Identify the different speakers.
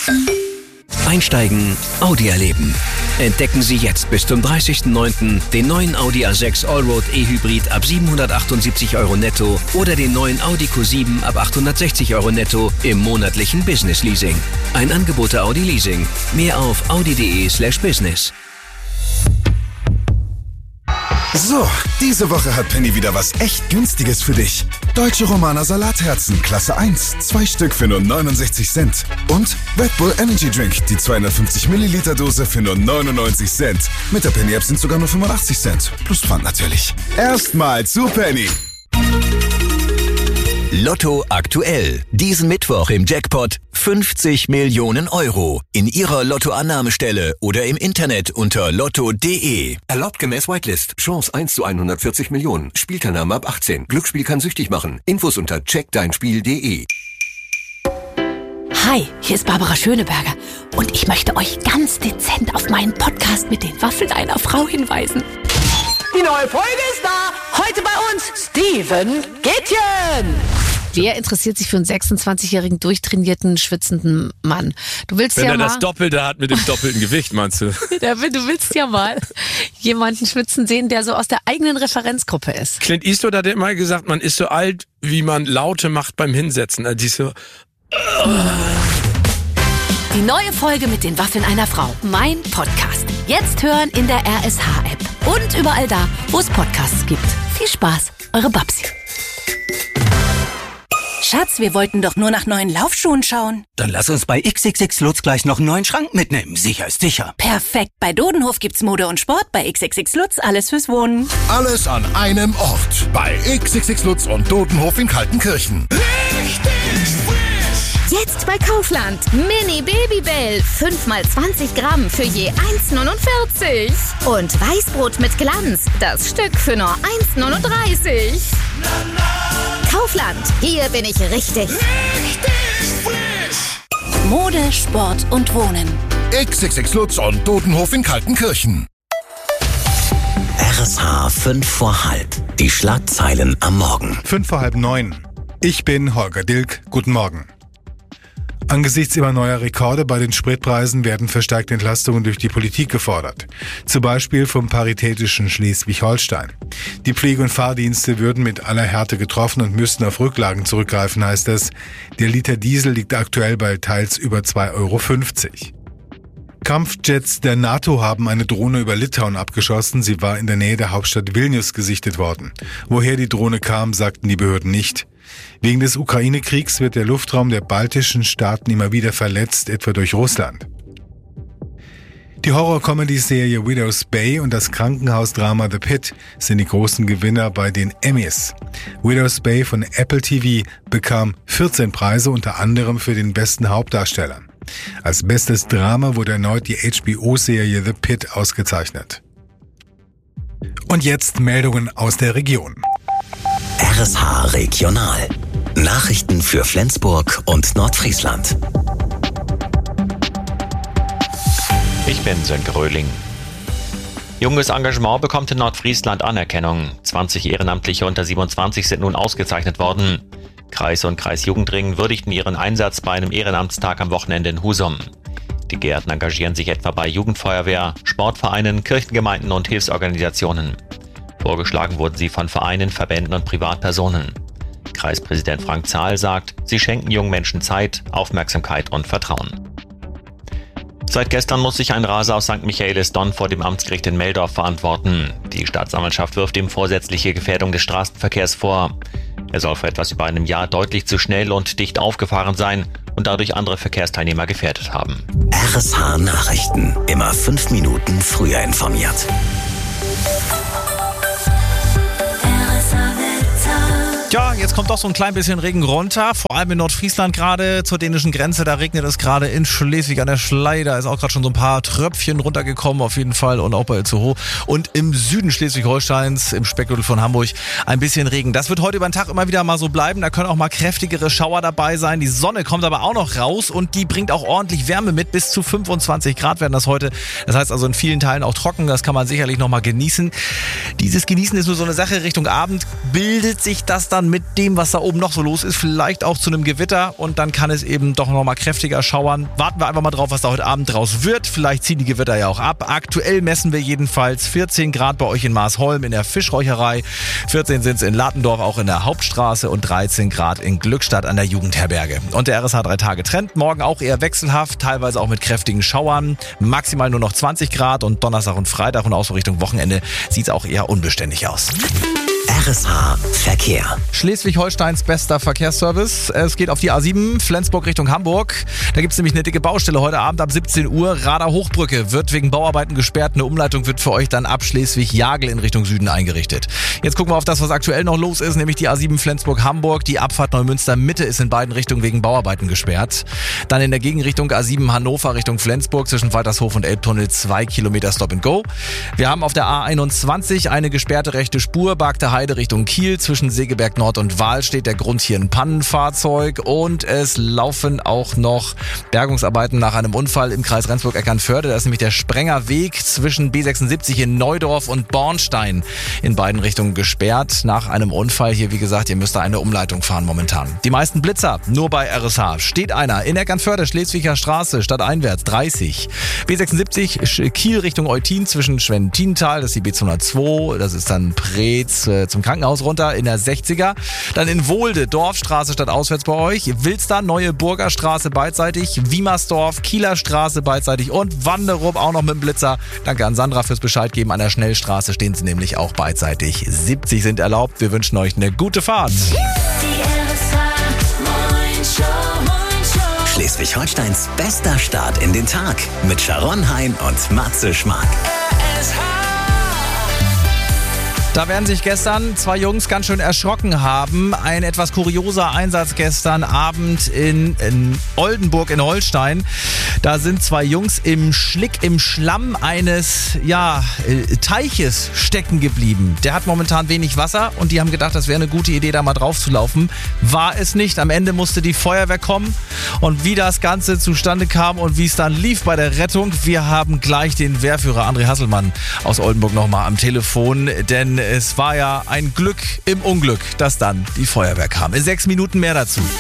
Speaker 1: Einsteigen, Audi erleben. Entdecken Sie jetzt bis zum 30.09. den neuen Audi A6 Allroad E-Hybrid ab 778 € netto oder den neuen Audi Q7 ab 860 € netto im monatlichen Business Leasing. Ein Angebot der Audi Leasing. Mehr auf audi.de/business.
Speaker 2: So, diese Woche hat Penny wieder was echt Günstiges für dich. Deutsche Romaner Salatherzen, Klasse 1, 2 Stück für nur 69 Cent. Und Red Bull Energy Drink, die 250 Milliliter Dose für nur 99 Cent. Mit der Penny App sind sogar nur 85 Cent. Plus Pfand natürlich. Erstmal zu Penny.
Speaker 1: Lotto aktuell. Diesen Mittwoch im Jackpot 50 Millionen €. In Ihrer Lottoannahmestelle oder im Internet unter lotto.de.
Speaker 3: Erlaubt gemäß Whitelist. Chance 1 zu 140 Millionen. Spielteilnahme ab 18. Glücksspiel kann süchtig machen. Infos unter checkdeinspiel.de.
Speaker 4: Hi, hier ist Barbara Schöneberger und ich möchte euch ganz dezent auf meinen Podcast mit den Waffeln einer Frau hinweisen.
Speaker 5: Die neue Folge ist da. Heute bei uns Steven Gätjen.
Speaker 4: Wer interessiert sich für einen 26-jährigen, durchtrainierten, schwitzenden Mann? Du willst
Speaker 6: Wenn
Speaker 4: ja
Speaker 6: er
Speaker 4: mal,
Speaker 6: das Doppelte hat mit dem doppelten Gewicht, meinst du?
Speaker 4: Du willst ja mal jemanden schwitzen sehen, der so aus der eigenen Referenzgruppe ist.
Speaker 6: Clint Eastwood hat immer gesagt, man ist so alt, wie man Laute macht beim Hinsetzen. Also die so...
Speaker 4: Die neue Folge mit den Waffeln einer Frau. Mein Podcast. Jetzt hören in der RSH-App. Und überall da, wo es Podcasts gibt. Viel Spaß, eure Babsi.
Speaker 7: Schatz, wir wollten doch nur nach neuen Laufschuhen schauen.
Speaker 8: Dann lass uns bei XXX Lutz gleich noch einen neuen Schrank mitnehmen. Sicher ist sicher.
Speaker 7: Perfekt. Bei Dodenhof gibt's Mode und Sport. Bei XXX Lutz alles fürs Wohnen.
Speaker 2: Alles an einem Ort. Bei XXX Lutz und Dodenhof in Kaltenkirchen.
Speaker 9: Jetzt bei Kaufland. Mini Babybell. 5x20 Gramm für je 1,49. Und Weißbrot mit Glanz. Das Stück für nur 1,39. Kaufland. Hier bin ich richtig.
Speaker 7: Mode, Sport und Wohnen.
Speaker 2: XXX Lutz und Dodenhof in Kaltenkirchen.
Speaker 1: RSH 5 vor halb. Die Schlagzeilen am Morgen.
Speaker 10: 8:55. Ich bin Holger Dilk. Guten Morgen. Angesichts immer neuer Rekorde bei den Spritpreisen werden verstärkte Entlastungen durch die Politik gefordert. Zum Beispiel vom paritätischen Schleswig-Holstein. Die Pflege- und Fahrdienste würden mit aller Härte getroffen und müssten auf Rücklagen zurückgreifen, heißt es. Der Liter Diesel liegt aktuell bei teils über 2,50 €. Kampfjets der NATO haben eine Drohne über Litauen abgeschossen. Sie war in der Nähe der Hauptstadt Vilnius gesichtet worden. Woher die Drohne kam, sagten die Behörden nicht. Wegen des Ukraine-Kriegs wird der Luftraum der baltischen Staaten immer wieder verletzt, etwa durch Russland. Die Horror-Comedy-Serie Widow's Bay und das Krankenhausdrama The Pit sind die großen Gewinner bei den Emmys. Widow's Bay von Apple TV bekam 14 Preise, unter anderem für den besten Hauptdarsteller. Als bestes Drama wurde erneut die HBO-Serie The Pit ausgezeichnet. Und jetzt Meldungen aus der Region.
Speaker 1: RSH Regional. Nachrichten für Flensburg und Nordfriesland.
Speaker 11: Ich bin Sönke Röhling. Junges Engagement bekommt in Nordfriesland Anerkennung. 20 Ehrenamtliche unter 27 sind nun ausgezeichnet worden. Kreis und Kreisjugendring würdigten ihren Einsatz bei einem Ehrenamtstag am Wochenende in Husum. Die Gärten engagieren sich etwa bei Jugendfeuerwehr, Sportvereinen, Kirchengemeinden und Hilfsorganisationen. Vorgeschlagen wurden sie von Vereinen, Verbänden und Privatpersonen. Kreispräsident Frank Zahl sagt, sie schenken jungen Menschen Zeit, Aufmerksamkeit und Vertrauen. Seit gestern muss sich ein Raser aus St. Michaelis-Donn vor dem Amtsgericht in Meldorf verantworten. Die Staatsanwaltschaft wirft ihm vorsätzliche Gefährdung des Straßenverkehrs vor. Er soll vor etwas über einem Jahr deutlich zu schnell und dicht aufgefahren sein und dadurch andere Verkehrsteilnehmer gefährdet haben.
Speaker 1: RSH Nachrichten. Immer 5 Minuten früher informiert.
Speaker 12: Ja, jetzt kommt doch so ein klein bisschen Regen runter, vor allem in Nordfriesland gerade zur dänischen Grenze, da regnet es gerade in Schleswig an der Schlei, da ist auch gerade schon so ein paar Tröpfchen runtergekommen auf jeden Fall und auch bei Itzehoe und im Süden Schleswig-Holsteins, im Speckgürtel von Hamburg, ein bisschen Regen. Das wird heute über den Tag immer wieder mal so bleiben, da können auch mal kräftigere Schauer dabei sein, die Sonne kommt aber auch noch raus und die bringt auch ordentlich Wärme mit, bis zu 25 Grad werden das heute, das heißt also in vielen Teilen auch trocken, das kann man sicherlich noch mal genießen. Dieses Genießen ist nur so eine Sache, Richtung Abend bildet sich das dann dann mit dem, was da oben noch so los ist, vielleicht auch zu einem Gewitter und dann kann es eben doch nochmal kräftiger schauern. Warten wir einfach mal drauf, was da heute Abend draus wird. Vielleicht ziehen die Gewitter ja auch ab. Aktuell messen wir jedenfalls 14 Grad bei euch in Maasholm in der Fischräucherei. 14 sind es in Latendorf, auch in der Hauptstraße und 13 Grad in Glückstadt an der Jugendherberge. Und der RSH 3-Tage-Trend. Morgen auch eher wechselhaft, teilweise auch mit kräftigen Schauern. Maximal nur noch 20 Grad und Donnerstag und Freitag und auch so Richtung Wochenende sieht es auch eher unbeständig aus.
Speaker 1: RSH Verkehr.
Speaker 12: Schleswig-Holsteins bester Verkehrsservice. Es geht auf die A7 Flensburg Richtung Hamburg. Da gibt es nämlich eine dicke Baustelle heute Abend ab 17 Uhr. Rader Hochbrücke wird wegen Bauarbeiten gesperrt. Eine Umleitung wird für euch dann ab Schleswig-Jagel in Richtung Süden eingerichtet. Jetzt gucken wir auf das, was aktuell noch los ist, nämlich die A7 Flensburg-Hamburg. Die Abfahrt Neumünster-Mitte ist in beiden Richtungen wegen Bauarbeiten gesperrt. Dann in der Gegenrichtung A7 Hannover Richtung Flensburg zwischen Waltershof und Elbtunnel 2 Kilometer Stop and Go. Wir haben auf der A21 eine gesperrte rechte Spur. Bagte Heide Richtung Kiel. Zwischen Segeberg Nord und Wahl steht der Grund hier ein Pannenfahrzeug. Und es laufen auch noch Bergungsarbeiten nach einem Unfall im Kreis Rendsburg-Eckernförde. Da ist nämlich der Sprengerweg zwischen B76 in Neudorf und Bornstein in beiden Richtungen gesperrt. Nach einem Unfall hier, wie gesagt, ihr müsst da eine Umleitung fahren momentan. Die meisten Blitzer nur bei RSH. Steht einer in Eckernförde, Schleswiger Straße, stadteinwärts 30. B76 Kiel Richtung Eutin zwischen Schwentintal, das ist die B202, das ist dann Preetz zum Krankenhaus runter in der 60er. Dann in Wohlde, Dorfstraße stadtauswärts bei euch. Wilster, Neue Burger Straße beidseitig. Wiemersdorf, Kieler Straße beidseitig. Und Wanderup auch noch mit dem Blitzer. Danke an Sandra fürs Bescheid geben. An der Schnellstraße stehen sie nämlich auch beidseitig. 70 sind erlaubt. Wir wünschen euch eine gute Fahrt.
Speaker 1: Schleswig-Holsteins bester Start in den Tag mit Sharon Hein und Matze Schmark.
Speaker 12: Da werden sich gestern zwei Jungs ganz schön erschrocken haben. Ein etwas kurioser Einsatz gestern Abend in Oldenburg in Holstein. Da sind zwei Jungs im Schlamm eines Teiches stecken geblieben. Der hat momentan wenig Wasser und die haben gedacht, das wäre eine gute Idee, da mal drauf zu laufen. War es nicht. Am Ende musste die Feuerwehr kommen. Und wie das Ganze zustande kam und wie es dann lief bei der Rettung, wir haben gleich den Wehrführer André Hasselmann aus Oldenburg nochmal am Telefon, denn es war ja ein Glück im Unglück, dass dann die Feuerwehr kam. In 6 Minuten mehr dazu.